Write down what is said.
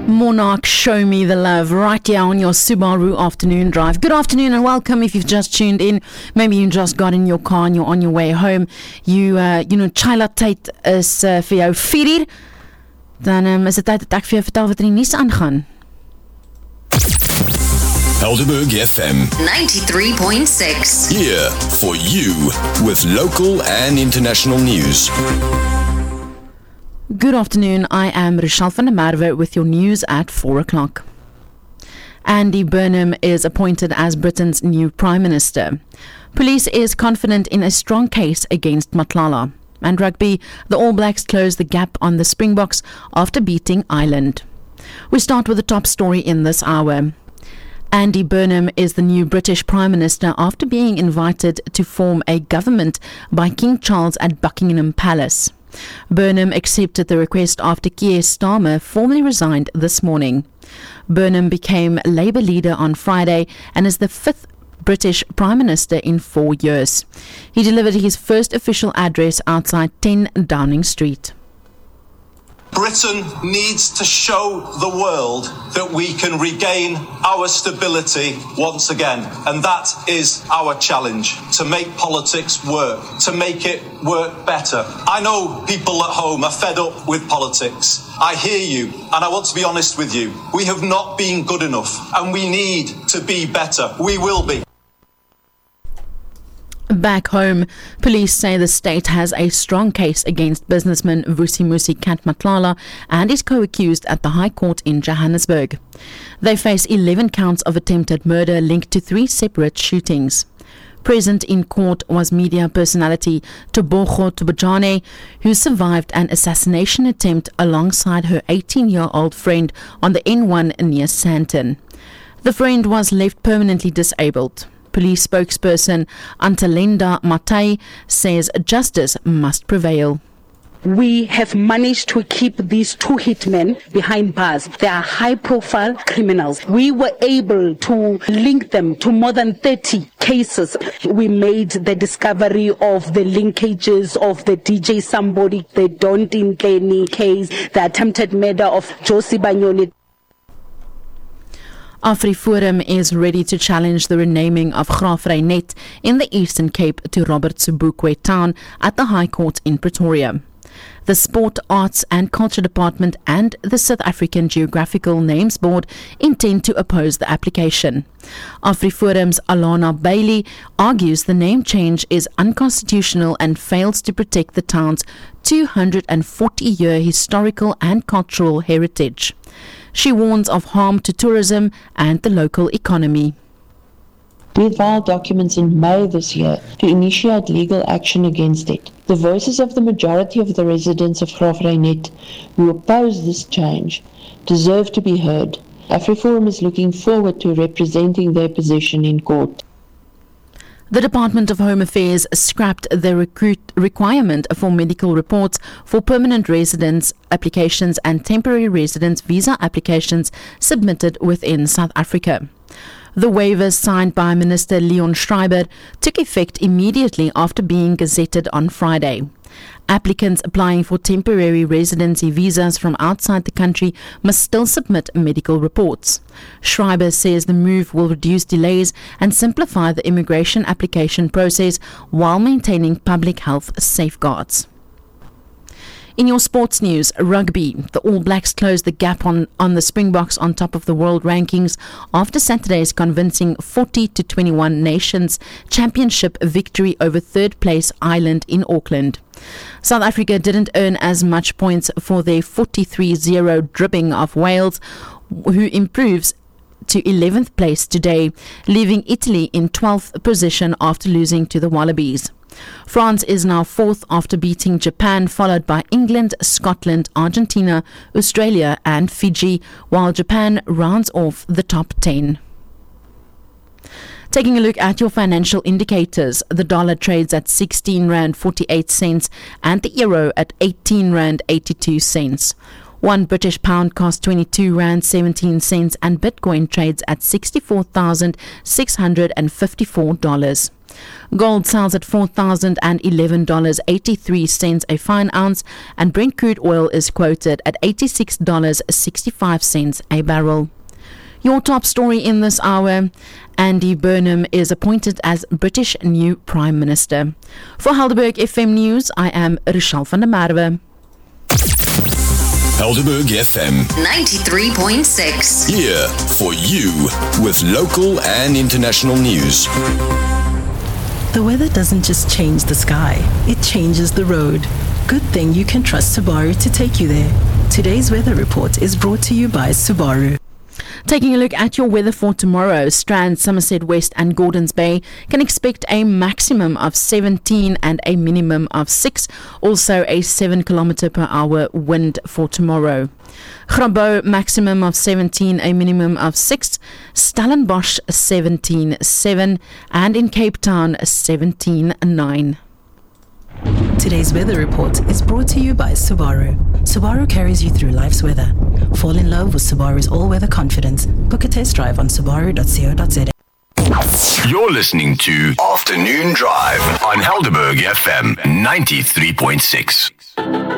Monarch, show me the love right here on your Subaru afternoon drive. Good afternoon and welcome. If you've just tuned in, maybe you just got in your car and you're on your way home. Chai latte is vir jou 4 uur. Dan is dit tyd dat ek vir jou vertel wat in die nuus aangaan. Helderberg FM 93.6. here for you with local and international news. Good afternoon, I am Rochelle van der Merwe with your news at 4 o'clock. Andy Burnham is appointed as Britain's new Prime Minister. Police is confident in a strong case against Matlala. And rugby, the All Blacks close the gap on the Springboks after beating Ireland. We start with the top story in this hour. Andy Burnham is the new British Prime Minister after being invited to form a government by King Charles at Buckingham Palace. Burnham accepted the request after Keir Starmer formally resigned this morning. Burnham became Labour leader on Friday and is the 5th British Prime Minister in 4 years. He delivered his first official address outside 10 Downing Street. Britain needs to show the world that we can regain our stability once again. And that is our challenge, to make politics work, to make it work better. I know people at home are fed up with politics. I hear you, and I want to be honest with you. We have not been good enough, and we need to be better. We will be. Back home, police say the state has a strong case against businessman Vusimusi Kat Matlala and is co-accused at the High Court in Johannesburg. They face 11 counts of attempted murder linked to 3 separate shootings. Present in court was media personality Tebogo Tobojane, who survived an assassination attempt alongside her 18-year-old friend on the N1 near Sandton. The friend was left permanently disabled. Police spokesperson Antalenda Matai says justice must prevail. We have managed to keep these 2 hitmen behind bars. They are high-profile criminals. We were able to link them to more than 30 cases. We made the discovery of the linkages of the DJ Somebody, the Don Dinkeni case, the attempted murder of Josie Banyoni. AfriForum is ready to challenge the renaming of Graafreinet in the Eastern Cape to Robert Sobukwe Town at the High Court in Pretoria. The Sport, Arts and Culture Department and the South African Geographical Names Board intend to oppose the application. AfriForum's Alana Bailey argues the name change is unconstitutional and fails to protect the town's 240-year historical and cultural heritage. She warns of harm to tourism and the local economy. We filed documents in May this year to initiate legal action against it. The voices of the majority of the residents of Graafreinet who oppose this change deserve to be heard. AfriForum is looking forward to representing their position in court. The Department of Home Affairs scrapped the requirement for medical reports for permanent residence applications and temporary residence visa applications submitted within South Africa. The waivers signed by Minister Leon Schreiber took effect immediately after being gazetted on Friday. Applicants applying for temporary residency visas from outside the country must still submit medical reports. Schreiber says the move will reduce delays and simplify the immigration application process while maintaining public health safeguards. In your sports news, rugby, the All Blacks closed the gap on the Springboks on top of the world rankings after Saturday's convincing 40-21 Nations Championship victory over third-place Ireland in Auckland. South Africa didn't earn as much points for their 43-0 drubbing of Wales, who improves to 11th place today, leaving Italy in 12th position after losing to the Wallabies. France is now 4th after beating Japan, followed by England, Scotland, Argentina, Australia and Fiji, while Japan rounds off the top 10. Taking a look at your financial indicators, the dollar trades at 16 Rand 48 cents and the euro at 18 Rand 82 cents. 1 British pound costs 22 Rand 17 cents and Bitcoin trades at $64,654. Gold sells at $4,011.83 a fine ounce, and Brent crude oil is quoted at $86.65 a barrel. Your top story in this hour: Andy Burnham is appointed as British new Prime Minister. For Helderberg FM News, I am Rochelle van der Merwe. Helderberg FM 93.6. here for you with local and international news. The weather doesn't just change the sky, it changes the road. Good thing you can trust Subaru to take you there. Today's weather report is brought to you by Subaru. Taking a look at your weather for tomorrow, Strand, Somerset West and Gordons Bay can expect a maximum of 17 and a minimum of 6, also a 7 km/h wind for tomorrow. Grabouw, maximum of 17, a minimum of 6, Stellenbosch 17.7, and in Cape Town 17.9. Today's weather report is brought to you by Subaru. Subaru carries you through life's weather. Fall in love with Subaru's all-weather confidence. Book a test drive on subaru.co.za. You're listening to Afternoon Drive on Helderberg FM 93.6.